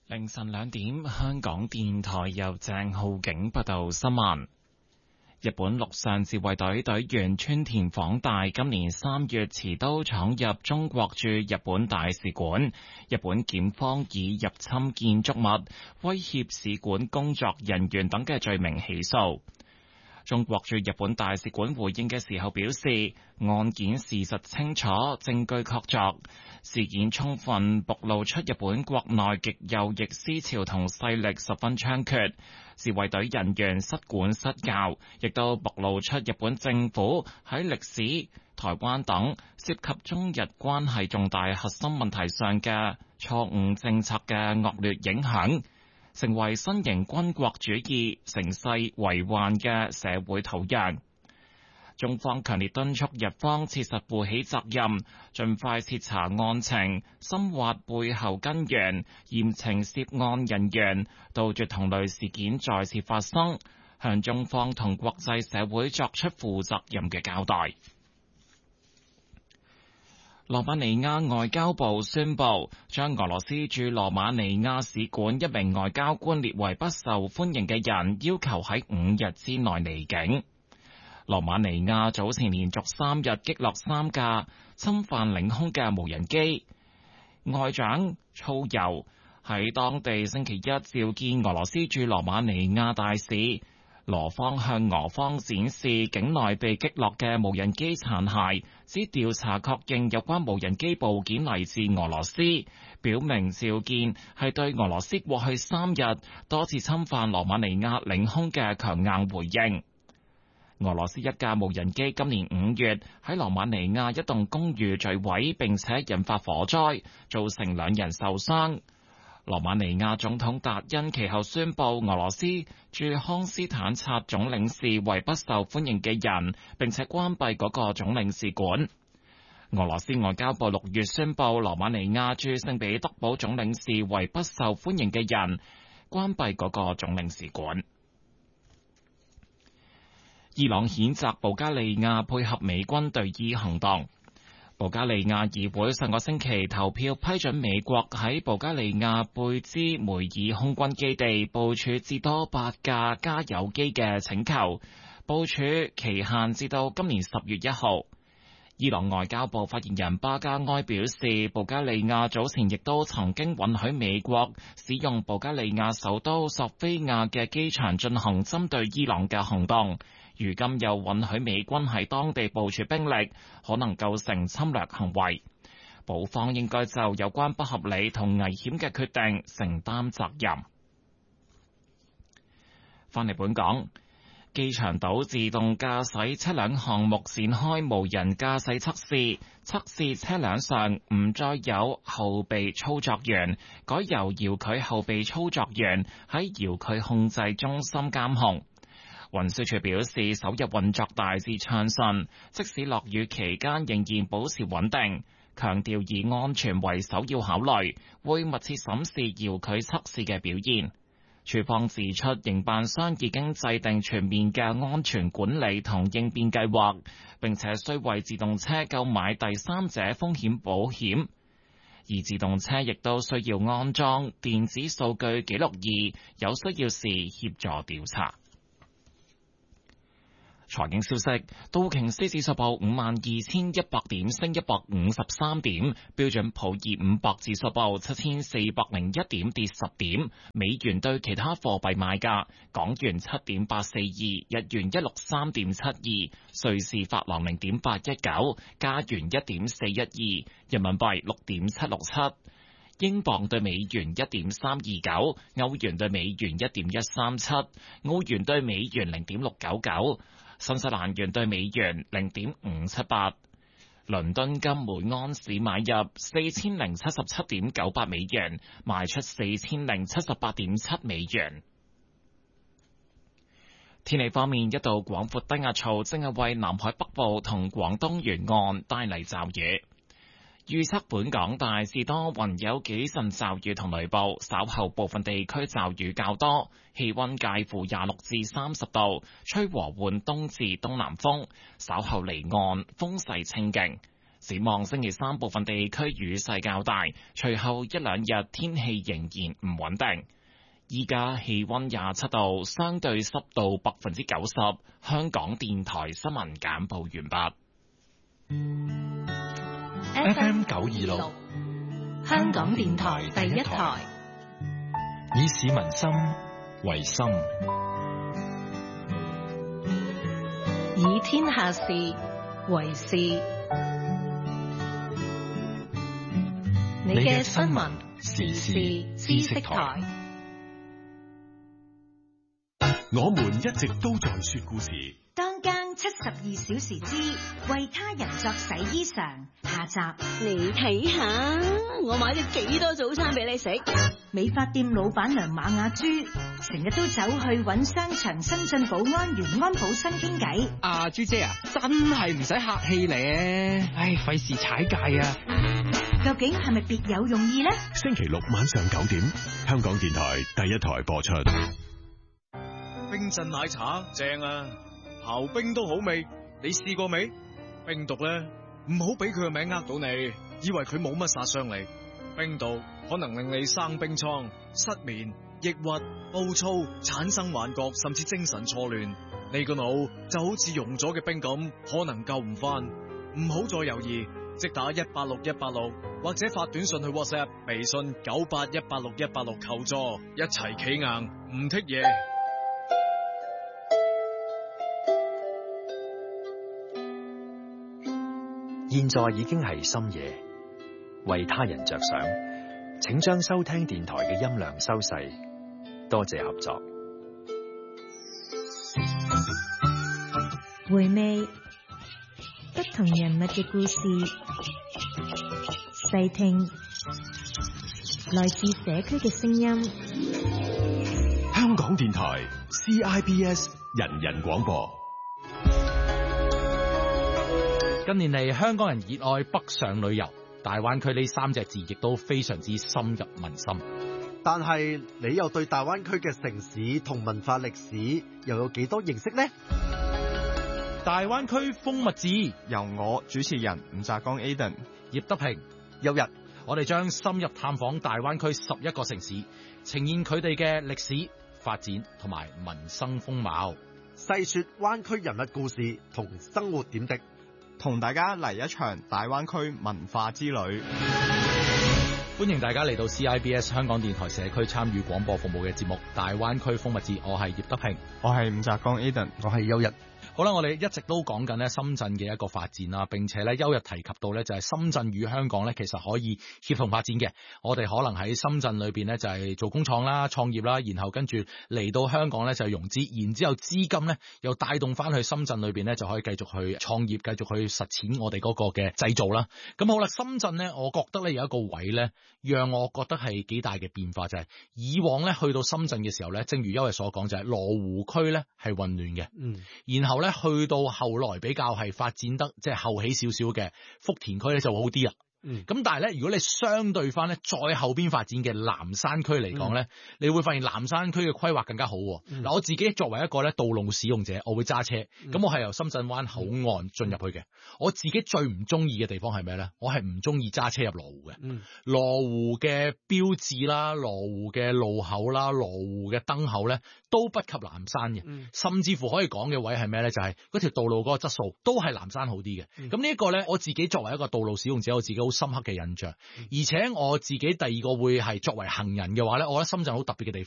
凌晨2點，香港電台由鄭浩景報道新聞。日本陸上自衛隊隊員川田晃大今年3月持刀闖入中國駐日本大使館，日本檢方以入侵建築物、威脅使館工作人員等嘅罪名起訴。中國駐日本大使館回應嘅時候表示，案件事實清楚，證據確鑿，事件充分暴露出日本國內極右翼思潮同勢力十分猖獗，自衛隊人員失管失教，亦都暴露出日本政府喺歷史、台灣等涉及中日關係重大核心問題上嘅錯誤政策嘅惡劣影響，成為新型軍國主義成勢為患嘅社會土壤。中方強烈敦促日方切實負起責任，盡快徹查案情，深挖背後根源，嚴懲涉案人員，杜絕同類事件再次發生，向中方同國際社會作出負責任嘅交代。羅馬尼亞外交部宣布，將俄羅斯駐羅馬尼亞使館一名外交官列為不受歡迎嘅人，要求喺5日之內離境。羅馬尼亞早前連續3日擊落3架侵犯領空嘅無人機，外長操尤喺當地星期一召見俄羅斯駐羅馬尼亞大使。羅方向俄方展示境內被擊落嘅無人機殘骸，指調查確認有關無人機部件嚟自俄羅斯，表明召見係對俄羅斯過去3日多次侵犯羅馬尼亞領空嘅強硬回應。俄羅斯一架無人機今年5月喺羅馬尼亞一棟公寓墜毀，並且引發火災，造成2人受傷。羅馬尼亞總統達恩其後宣布俄羅斯駐康斯坦察總領事為不受歡迎嘅人，並且關閉嗰個總領事館。俄羅斯外交部6月宣布羅馬尼亞駐聖彼得堡總領事為不受歡迎嘅人，關閉嗰個總領事館。伊朗譴責保加利亞配合美軍對伊行動。保加利亞議會上個星期投票批准美國喺保加利亞貝茲梅爾空軍基地部署至多8架加油機嘅請求，部署期限至到今年10月1號。伊朗外交部發言人巴加埃表示，保加利亞早前亦都曾經允許美國使用保加利亞首都索菲亞嘅機場進行針對伊朗嘅行動，如今又允許美軍喺當地部署兵力，可能構成侵略行為。保方應該就有關不合理同危險嘅決定承擔責任。返嚟本港，機場島自動駕駛車輛項目展開無人駕駛測試，測試車輛上唔再有後備操作員，改由遙距後備操作員喺遙距控制中心監控。運輸署表示，首日運作大致暢順，即使落雨期間仍然保持穩定，強調以安全為首要考慮，會密切審視遙距測試嘅表現。署方指出，營辦商已經制定全面嘅安全管理同應變計劃，並且需為自動車購買第三者風險保險，而自動車亦都需要安裝電子數據記錄儀，有需要時協助調查。財經消息，道瓊斯指數報52,100點，升153點；標準普爾500指數報7,401點，跌10點。美元對其他貨幣賣價：港元7.842，日元163.72，瑞士法郎0.819，加元1.412，人民幣6.767。英鎊對美元1.329，歐元對美元1.137，澳元對美元0.699。新西蘭元對美元0.578，倫敦金每安士買入4077.98美元，賣出4078.7美元。天氣方面，一道廣闊低壓槽正係為南海北部同廣東沿岸帶嚟驟雨。預測本港大致多雲，有幾陣驟雨同雷暴，稍後部分地區驟雨較多，氣溫介乎26至30度，吹和緩東至東南風，稍後離岸風勢清勁。 展望星期三部分地區雨勢較大，隨後一兩日天氣仍然唔穩定。依家氣溫27度，相對濕度90%。香港電台新聞簡報完畢。 FM 926，香港電台第一台，以市民心為心，以天下事為事。你嘅新聞時事知識台。 我們一直都在說故事。 當間72小時之為他人作洗衣裳下集。 你睇下，我買咗幾多早餐俾你食。 美髮店老闆娘馬雅珠成日都走去揾商場新進保安員安保新傾偈。 阿珠姐啊，真係唔使客氣咧，唉，費事踩界啊！ 究竟係咪別有用意呢？ 星期六晚上9點，香港電台第一台播出。 冰鎮奶茶正啊，刨冰都好味，你試過未？冰毒咧，唔好俾佢個名呃到你，以為佢冇乜殺傷力。冰毒可能令你生冰瘡、失眠、抑鬱、暴躁、產生幻覺，甚至精神錯亂。你個腦就好似溶咗嘅冰咁，可能救唔翻。唔好再猶豫，即打186186，或者發短信去 WhatsApp、微信98186-186求助，一齊企硬，唔剔嘢。 現在已經係深夜，為他人着想，請將收聽電台嘅音量收細，多謝合作。 回味不同人物嘅故事，細聽來自社區嘅聲音。 香港電台 CIBS 人人廣播。 近年嚟，香港人熱愛北上旅遊，大灣區呢3隻字亦都非常之深入民心。 但係你又對大灣區嘅城市同文化歷史又有幾多認識呢？ 大灣區風物誌由我主持人吳澤剛 Aden、 葉德平、 有日， 我哋將深入探訪大灣區11個城市，呈現佢哋嘅歷史發展同埋民生風貌， 細說灣區人物故事同生活點滴， 同大家嚟一場大灣區文化之旅。 歡迎大家嚟到 CIBS 香港電台社區參與廣播服務嘅節目《大灣區風物誌》，我係葉德平， 我係吳澤剛 Aden， 我係邱日。 好啦，我哋一直都講緊咧深圳嘅一個發展啦，並且咧邱日提及到咧就係深圳與香港咧其實可以協同發展嘅。我哋可能喺深圳裏邊咧就係做工廠啦、創業啦，然後跟住嚟到香港咧就係融資，然之後資金咧又帶動翻去深圳裏邊咧就可以繼續去創業、繼續去實踐我哋嗰個嘅製造啦。咁好啦，深圳咧，我覺得咧有一個位咧，讓我覺得係幾大嘅變化，就係以往咧去到深圳嘅時候咧，正如邱日所講，就係羅湖區咧係混亂嘅，然後咧去到後來比較係發展得即係後起少少嘅福田區咧就會好啲啦。咁但係咧，如果你相對翻咧再後邊發展嘅南山區嚟講咧，你會發現南山區嘅規劃更加好。嗱，我自己作為一個咧道路使用者，我會揸車，咁我係由深圳灣口岸進入去嘅。我自己最唔中意嘅地方係咩咧？我係唔中意揸車入羅湖嘅。羅湖嘅標誌啦，羅湖嘅路口啦，羅湖嘅燈口咧，都不及南山嘅。甚至乎可以講嘅位係咩咧？就係嗰條道路嗰個質素都係南山好啲嘅。咁呢一個咧，我自己作為一個道路使用者，我自己好深刻嘅印象。而且我自己第二個會係作為行人嘅話咧，我覺得深圳好特別嘅地方。